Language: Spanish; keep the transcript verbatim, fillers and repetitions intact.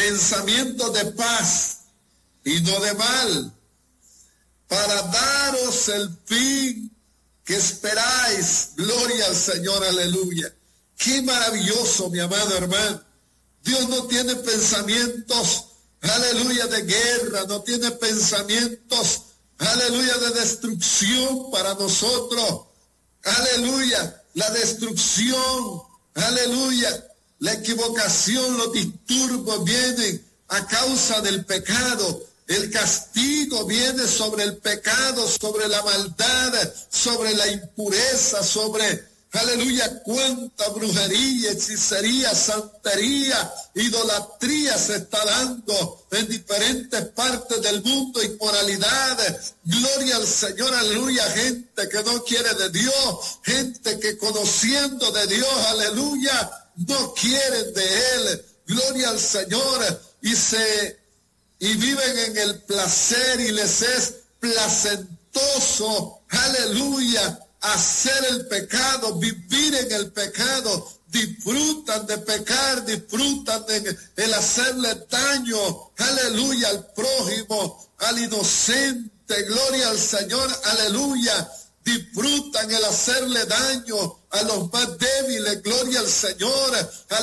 pensamientos de paz y no de mal, para daros el fin que esperáis. Gloria al Señor, aleluya. Qué maravilloso, mi amado hermano. Dios no tiene pensamientos, aleluya, de guerra, no tiene pensamientos, aleluya, de destrucción para nosotros. Aleluya, la destrucción, aleluya, la equivocación, los disturbios vienen a causa del pecado. El castigo viene sobre el pecado, sobre la maldad, sobre la impureza, sobre, aleluya, cuánta brujería, hechicería, santería, idolatría se está dando en diferentes partes del mundo, inmoralidad. Gloria al Señor, aleluya, gente que no quiere de Dios, gente que conociendo de Dios, aleluya, no quieren de Él. Gloria al Señor, y se y viven en el placer y les es placentoso, aleluya, hacer el pecado, vivir en el pecado, disfrutan de pecar, disfrutan de el hacerle daño, aleluya, al prójimo, al inocente, gloria al Señor, aleluya, disfrutan el hacerle daño a los más débiles, gloria al Señor,